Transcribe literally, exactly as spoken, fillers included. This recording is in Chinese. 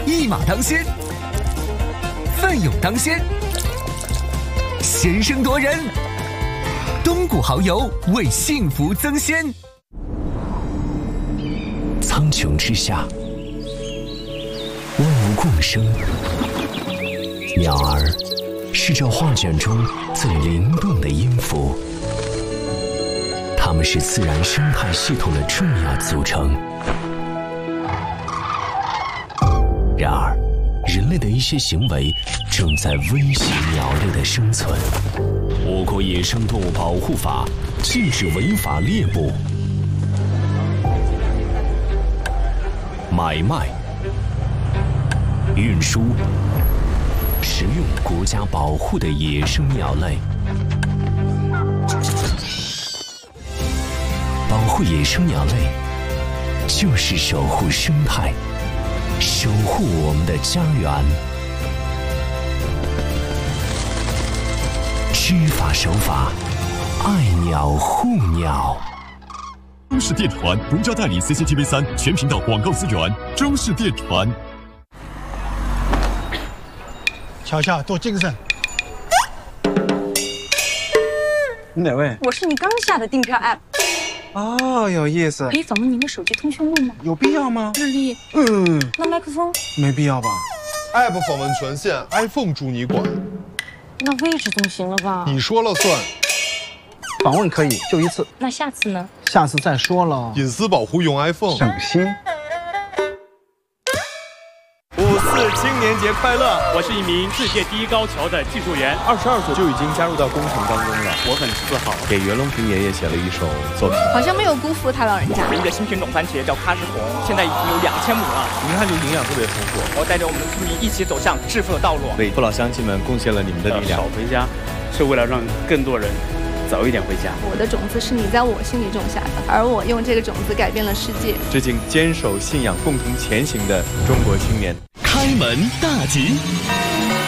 一马当先，奋勇当先，先声夺人。东谷蚝油为幸福增鲜。苍穹之下，万物共生。鸟儿是这画卷中最灵动的音符，它们是自然生态系统的重要组成。然而，人类的一些行为正在威胁鸟类的生存。我国野生动物保护法禁止违法猎捕、买卖、运输、食用国家保护的野生鸟类。保护野生鸟类，就是守护生态，守护我们的家园。知法守法，爱鸟护鸟。 中视电传独家代理 C C T V 三全频道广告资源。中视电传。 乔乔，多精神。 你哪位？ 我是你刚下的订票 app。 哦，有意思。 可以访问您的手机通讯录吗？ 有必要吗？ 日历。 嗯。 那麦克风？ 没必要吧。 app 访问权限 ，iPhone 助你管。 那位置总行了吧？ 你说了算。 访问可以，就一次。 那下次呢？ 下次再说了。 隐私保护用 iPhone。 省心。 五四青年节快乐！我是一名世界第一高桥的技术员， 二十二岁就已经加入到工程当中了， 我很自豪。 给袁隆平爷爷写了一首作品， 好像没有辜负他老人家。 有一个新品种番茄叫喀什红，现在已经有两千亩了。 你看这营养特别丰富。 我带着我们的村民一起走向致富的道路， 为父老乡亲们贡献了你们的力量。 少回家，是为了让更多人早一点回家。 我的种子是你在我心里种下的，而我用这个种子改变了世界。 致敬坚守信仰、共同前行的中国青年。 开门大吉。